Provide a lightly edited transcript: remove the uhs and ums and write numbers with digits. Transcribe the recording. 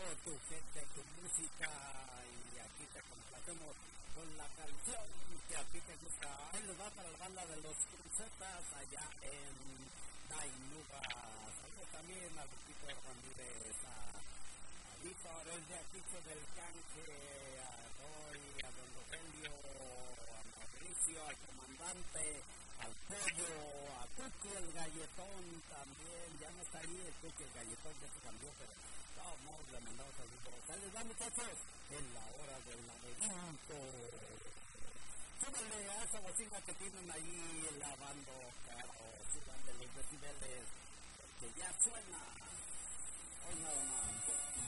tu gente, tu música, y aquí te complacemos con la canción que a ti te gusta. Ahí nos va para la banda de los Crucetas allá en Dainuba. Saludos también a Lupito Ramírez, a Víctor, el de Aquito del Canje, a Roy, a Don Rogelio, a Mauricio, al comandante, al Pollo, a Cookie el Galletón también. Ya no está ahí el Cookie el Galletón, ya se cambió, pero vamos, le mandamos saludos. Ahí les va, muchachos, en la hora del laberinto. Súbanle a esa bocina que tienen ahí lavando carros, súbanle los decibeles, que ya suena. Hoy nada más.